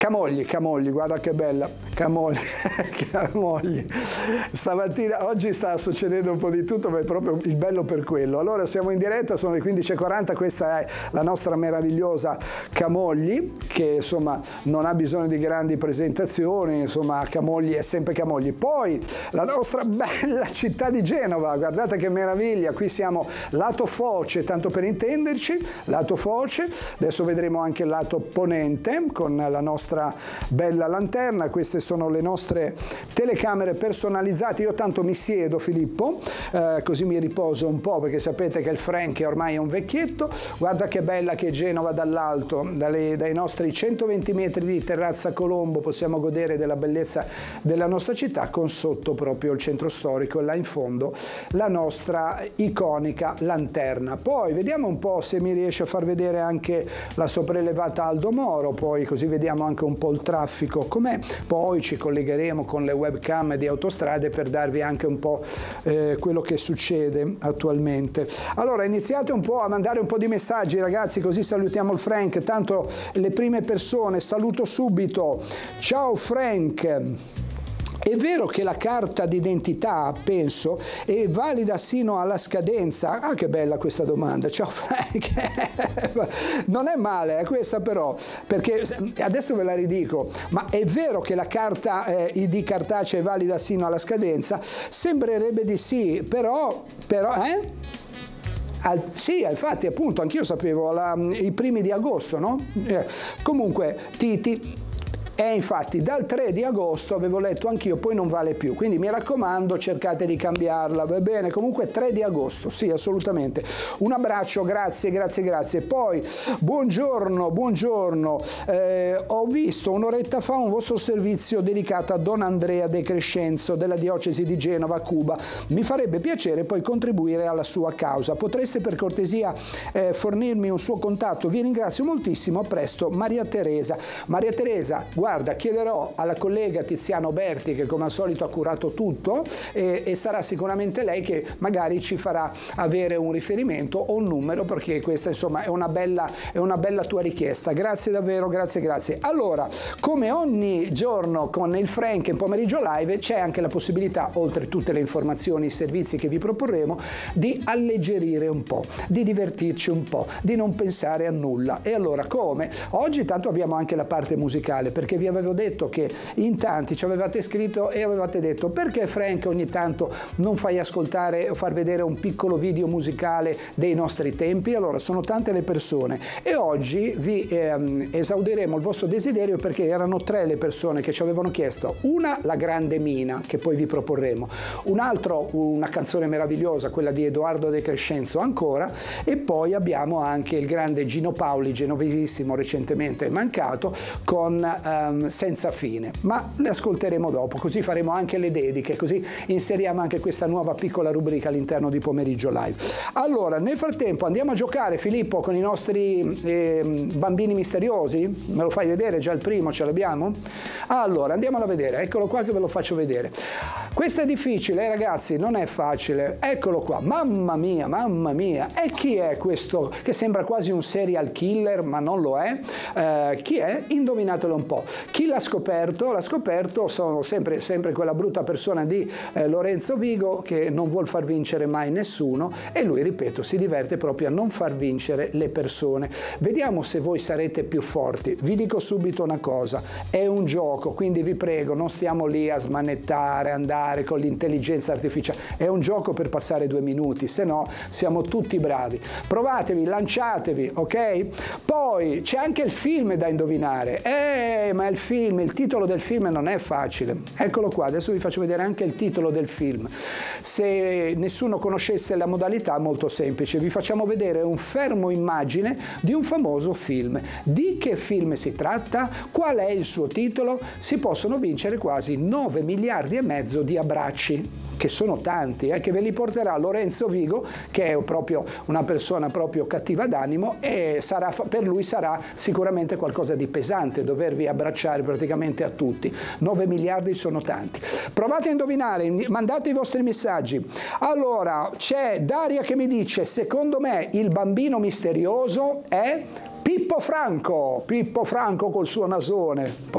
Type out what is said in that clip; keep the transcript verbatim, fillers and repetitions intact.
Camogli, Camogli, guarda che bella, Camogli, Camogli. Stamattina, oggi sta succedendo un po' di tutto, ma è proprio il bello per quello. Allora siamo in diretta, sono le quindici e quaranta, questa è la nostra meravigliosa Camogli, che insomma non ha bisogno di grandi presentazioni, insomma Camogli è sempre Camogli. Poi la nostra bella città di Genova, guardate che meraviglia, qui siamo lato foce, tanto per intenderci, lato foce, adesso vedremo anche il lato ponente con la nostra bella lanterna. Queste sono le nostre telecamere personalizzate. Io tanto mi siedo, Filippo, eh, così mi riposo un po', perché sapete che il Frank ormai è un vecchietto. Guarda che bella che è Genova dall'alto, dalle, dai nostri centoventi metri di terrazza Colombo possiamo godere della bellezza della nostra città, con sotto proprio il centro storico e là in fondo la nostra iconica lanterna. Poi vediamo un po' se mi riesce a far vedere anche la sopraelevata Aldo Moro, poi così vediamo anche un po' il traffico com'è, poi ci collegheremo con le webcam di Autostrade per darvi anche un po' eh, quello che succede attualmente. Allora iniziate un po' a mandare un po' di messaggi, ragazzi, così salutiamo il Frank. Tanto le prime persone saluto subito. Ciao Frank. È vero che la carta d'identità, penso, è valida sino alla scadenza? Ah, che bella questa domanda. Ciao Frank. Non è male eh, questa però, perché adesso ve la ridico, ma è vero che la carta eh, I D cartacea è valida sino alla scadenza? Sembrerebbe di sì, però, però eh? Al, sì, infatti, appunto, anch'io sapevo la, i primi di agosto, no? Eh, comunque, ti... ti E infatti dal tre di agosto avevo letto anch'io, poi non vale più, quindi mi raccomando cercate di cambiarla, va bene? Comunque tre di agosto, sì, assolutamente. Un abbraccio, grazie, grazie, grazie. Poi buongiorno, buongiorno, eh, ho visto un'oretta fa un vostro servizio dedicato a Don Andrea De Crescenzo della diocesi di Genova, Cuba. Mi farebbe piacere poi contribuire alla sua causa. Potreste per cortesia eh, fornirmi un suo contatto? Vi ringrazio moltissimo, a presto. Maria Teresa. Maria Teresa, guarda, chiederò alla collega Tiziano Berti, che come al solito ha curato tutto, e, e sarà sicuramente lei che magari ci farà avere un riferimento o un numero, perché questa insomma è una bella, è una bella tua richiesta. Grazie davvero, grazie, grazie. Allora, come ogni giorno con il Frank in pomeriggio live c'è anche la possibilità, oltre tutte le informazioni e i servizi che vi proporremo, di alleggerire un po', di divertirci un po', di non pensare a nulla. E allora come? Oggi tanto abbiamo anche la parte musicale, perché vi avevo detto che in tanti ci avevate scritto e avevate detto: perché Frank ogni tanto non fai ascoltare o far vedere un piccolo video musicale dei nostri tempi? Allora, sono tante le persone e oggi vi ehm, esaudiremo il vostro desiderio, perché erano tre le persone che ci avevano chiesto: una, la grande Mina, che poi vi proporremo, un altro, una canzone meravigliosa, quella di Edoardo De Crescenzo ancora, e poi abbiamo anche il grande Gino Paoli, genovesissimo, recentemente mancato, con eh, senza fine, ma le ascolteremo dopo, così faremo anche le dediche, così inseriamo anche questa nuova piccola rubrica all'interno di Pomeriggio Live. Allora, nel frattempo andiamo a giocare, Filippo, con i nostri eh, bambini misteriosi. Me lo fai vedere? Già il primo ce l'abbiamo? Allora, andiamolo a vedere, eccolo qua che ve lo faccio vedere. Questo è difficile, eh, ragazzi, non è facile. Eccolo qua, mamma mia, mamma mia. E chi è questo che sembra quasi un serial killer, ma non lo è? Eh, chi è? Indovinatelo un po'. Chi l'ha scoperto? L'ha scoperto sono sempre, sempre quella brutta persona di eh, Lorenzo Vigo, che non vuol far vincere mai nessuno, e lui, ripeto, si diverte proprio a non far vincere le persone. Vediamo se voi sarete più forti. Vi dico subito una cosa: è un gioco, quindi vi prego, non stiamo lì a smanettare, andare con l'intelligenza artificiale. È un gioco per passare due minuti, se no siamo tutti bravi. Provatevi, lanciatevi, ok? Poi c'è anche il film da indovinare. Eh, ma il film, il titolo del film non è facile. Eccolo qua, adesso vi faccio vedere anche il titolo del film. Se nessuno conoscesse la modalità, molto semplice, vi facciamo vedere un fermo immagine di un famoso film. Di che film si tratta? Qual è il suo titolo? Si possono vincere quasi nove miliardi e mezzo di abbracci, che sono tanti, eh, che ve li porterà Lorenzo Vigo, che è proprio una persona proprio cattiva d'animo, e sarà, per lui sarà sicuramente qualcosa di pesante dovervi abbracciare praticamente a tutti. nove miliardi sono tanti. Provate a indovinare, mandate i vostri messaggi. Allora, c'è Daria che mi dice: secondo me il bambino misterioso è Pippo Franco, Pippo Franco col suo nasone.